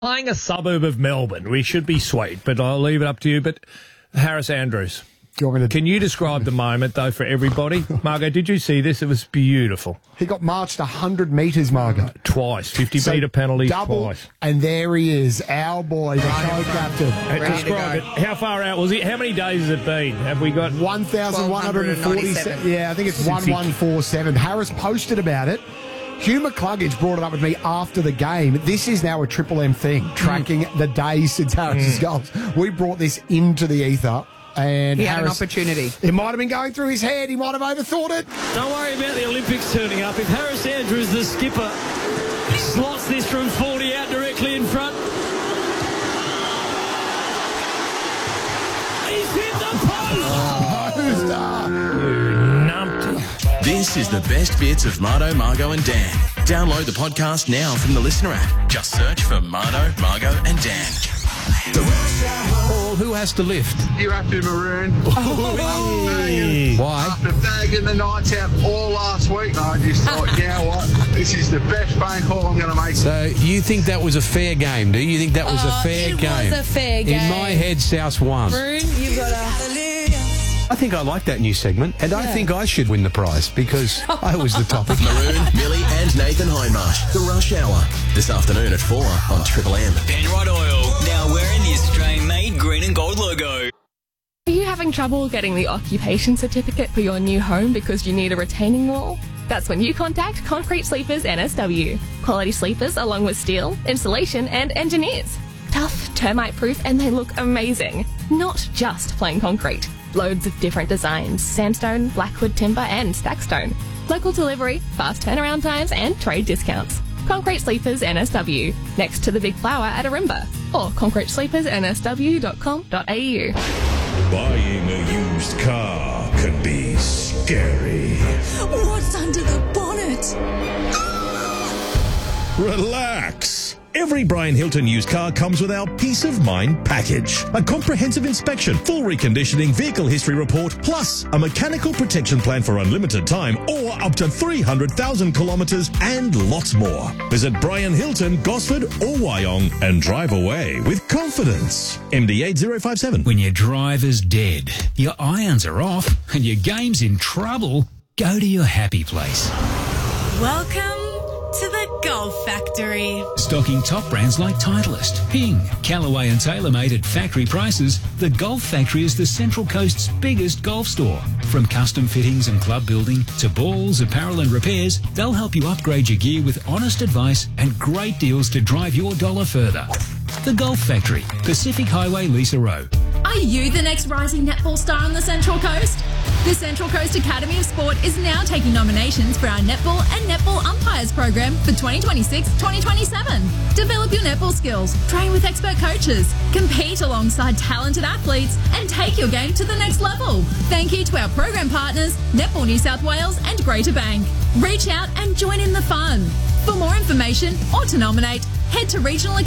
Playing a suburb of Melbourne, we should be sweet, but I'll leave it up to you. But Harris Andrews, can you describe the moment, though, for everybody? Margot, did you see this? It was beautiful. He got marched 100 metres, Margot. Twice, 50-metre penalties double, twice. And there he is, our boy, the co-captain. Describe it. How far out was it? How many days has it been? Have we got 1,147? Yeah, I think it's 1147. Harris posted about it. Hugh McCluggage brought it up with me after the game. This is now a Triple M thing, tracking the days since Harris's goals. We brought this into the ether. And he had an opportunity. It might have been going through his head. He might have overthought it. Don't worry about the Olympics turning up. If Harris Andrews, the skipper, slots this from 40 out directly in front. He's hit the post! This is the best bits of Mardo, Margot and Dan. Download the podcast now from the Listener app. Just search for Mardo, Margot and Dan. Paul, who has to lift? You have to, Maroon. Why? After bagging the nights out all last week, I just thought, you know what? This is the best phone call I'm going to make. So you think that was a fair game, do you? You think that was a fair game? It was a fair game. In my head, South won. Maroon, you've got to... I think I like that new segment, and I think I should win the prize because I was the topic. Maroon, Millie and Nathan Hindmarsh. The Rush Hour. This afternoon at 4 on Triple M. Penrod Oil. Now wearing the Australian-made green and gold logo. Are you having trouble getting the occupation certificate for your new home because you need a retaining wall? That's when you contact Concrete Sleepers NSW. Quality sleepers along with steel, insulation and engineers. Tough, termite-proof, and they look amazing. Not just plain concrete. Loads of different designs, sandstone, blackwood timber and stackstone. Local delivery, fast turnaround times and trade discounts. Concrete Sleepers NSW, next to the Big Flower at Arimba. Or concretesleepersnsw.com.au. Buying a used car can be scary. What's under the bonnet? Relax. Every Brian Hilton used car comes with our Peace of Mind package. A comprehensive inspection, full reconditioning, vehicle history report, plus a mechanical protection plan for unlimited time or up to 300,000 kilometres and lots more. Visit Brian Hilton, Gosford or Wyong and drive away with confidence. MD8057. When your driver's dead, your irons are off and your game's in trouble, go to your happy place. Welcome to the Golf Factory. Stocking top brands like Titleist, Ping, Callaway and TaylorMade at factory prices, the Golf Factory is the Central Coast's biggest golf store. From custom fittings and club building to balls, apparel and repairs, they'll help you upgrade your gear with honest advice and great deals to drive your dollar further. The Golf Factory, Pacific Highway, Lisa Rowe. Are you the next rising netball star on the Central Coast? The Central Coast Academy of Sport is now taking nominations for our netball and netball umpires program for 2026-2027. Develop your netball skills, train with expert coaches, compete alongside talented athletes, and take your game to the next level. Thank you to our program partners, Netball New South Wales and Greater Bank. Reach out and join in the fun. For more information or to nominate, head to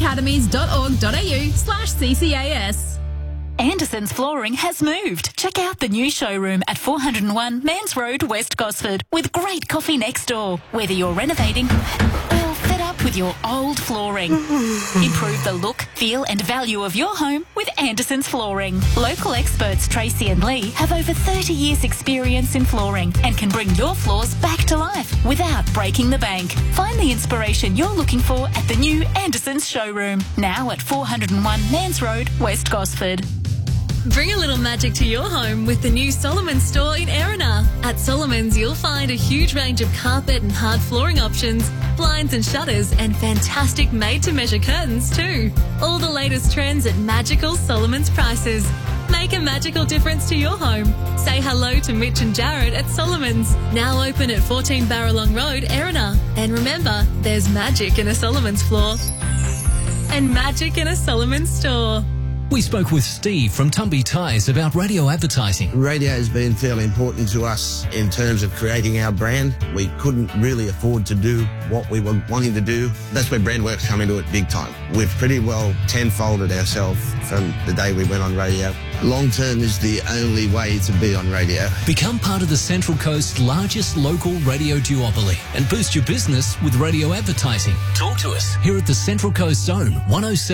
regionalacademies.org.au/CCAS. Anderson's Flooring has moved. Check out the new showroom at 401 Mans Road, West Gosford, with great coffee next door. Whether you're renovating or fed up with your old flooring, improve the look, feel and value of your home with Anderson's Flooring. Local experts Tracy and Lee have over 30 years experience in flooring and can bring your floors back to life without breaking the bank. Find the inspiration you're looking for at the new Anderson's showroom, now at 401 Mans Road, West Gosford. Bring a little magic to your home with the new Solomon's store in Erina. At Solomon's, you'll find a huge range of carpet and hard flooring options, blinds and shutters, and fantastic made-to-measure curtains too. All the latest trends at magical Solomon's prices. Make a magical difference to your home. Say hello to Mitch and Jared at Solomon's, now open at 14 Barralong Road, Erina. And remember, there's magic in a Solomon's floor and magic in a Solomon's store. We spoke with Steve from Tumby Tyres about radio advertising. Radio has been fairly important to us in terms of creating our brand. We couldn't really afford to do what we were wanting to do. That's where BrandWorks come into it big time. We've pretty well tenfolded ourselves from the day we went on radio. Long term is the only way to be on radio. Become part of the Central Coast's largest local radio duopoly and boost your business with radio advertising. Talk to us here at the Central Coast Zone 107.